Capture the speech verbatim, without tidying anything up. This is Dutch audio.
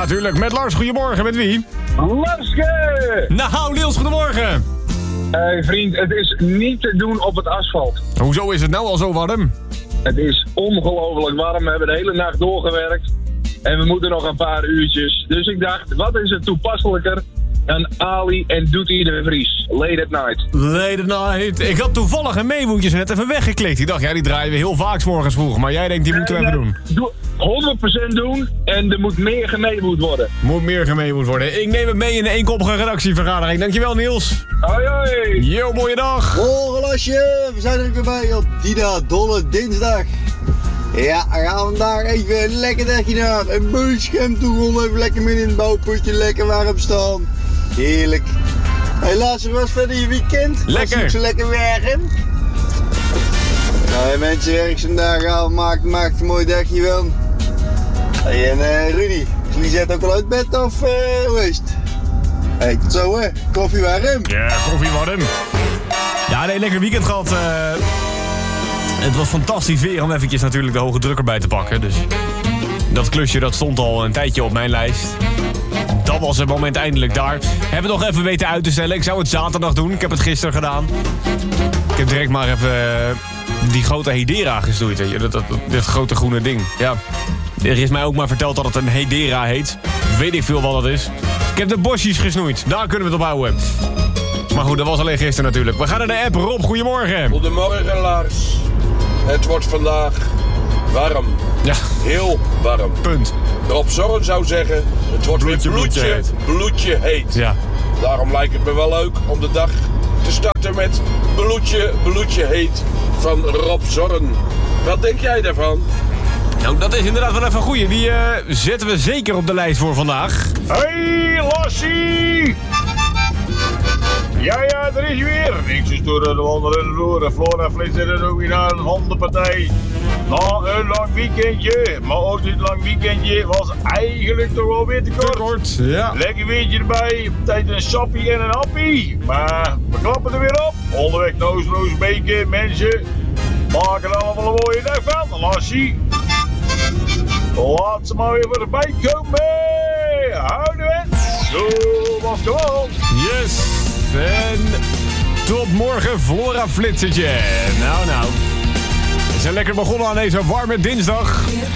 Ja, tuurlijk. Met Lars, goedemorgen. Met wie? Larske! Nou, Niels, goedemorgen. Hé hey, vriend, het is niet te doen op het asfalt. Hoezo is het nou al zo warm? Het is ongelooflijk warm. We hebben de hele nacht doorgewerkt. En we moeten nog een paar uurtjes. Dus ik dacht, wat is het toepasselijker dan Ali en Doetie de Vries? Late at night. Late at night. Ik had toevallig een meemoedjes net even weggeklikt. Ik dacht, ja, die draaien we heel vaak 's morgens vroeg. Maar jij denkt, die moeten we even doen. Doe honderd procent doen en er moet meer gemeemoed worden. Moet meer gemeemoed worden. Ik neem het mee in de eenkoppige redactievergadering. Dankjewel, Niels. Hoi hoi. Yo, mooie dag. Morgen Lasje, we zijn er weer bij op Dina Dolle Dinsdag. Ja, we gaan vandaag even lekker dagje naar een buurtscherm toe rollen. Even lekker midden in het bouwputje, lekker warm staan. Heerlijk. Helaas, was verder je weekend. Lekker. Was ik zo lekker werken. Nou, mensen, werk vandaag aan, maakt, maakt een mooi dagje wel. Hey, en uh, Rudy, is Lisette ook al uit bed of uh, hoe is het? Hey, tot zo hè, koffie warm. Ja, koffie warm. Ja, nee, lekker weekend gehad. Uh, het was fantastisch weer om eventjes natuurlijk de hoge druk erbij te pakken. Dus dat klusje dat stond al een tijdje op mijn lijst. Dat was het moment eindelijk daar. Hebben we nog even weten uit te stellen. Ik zou het zaterdag doen. Ik heb het gisteren gedaan. Ik heb direct maar even uh, die grote Hedera gestoeid. Weet je? Dat, dat, dat, dit grote groene ding. Ja. Er is mij ook maar verteld dat het een Hedera heet. Weet ik veel wat dat is. Ik heb de bosjes gesnoeid. Daar kunnen we het op houden. Maar goed, dat was alleen gisteren natuurlijk. We gaan naar de app. Rob, goedemorgen. Goedemorgen, Lars. Het wordt vandaag warm. Ja. Heel warm. Punt. Rob Zorn zou zeggen, het wordt Bloedje, weer bloedje, bloedje heet. bloedje heet. Ja. Daarom lijkt het me wel leuk om de dag te starten met bloedje, bloedje heet van Rob Zorn. Wat denk jij daarvan? Nou, dat is inderdaad wel even een goeie. Die uh, zetten we zeker op de lijst voor vandaag. Hey, Lassie! Ja, ja, er is weer. Niks is door de wandelen door. Flora flitsen er ook weer naar een hondenpartij. Na een lang weekendje, maar ook dit lang weekendje was eigenlijk toch wel weer te kort. Te kort, ja. Lekker weertje erbij, tijd een sappie en een appie. Maar we klappen er weer op. Onderweg naar Oostloosbeke, mensen. Maken er allemaal een mooie dag van. Lassie. Laat ze maar weer voorbij komen. Houden we. Zo was het gewoon. Yes. En tot morgen, Flora Flitsertje. Nou, nou. We zijn lekker begonnen aan deze warme dinsdag.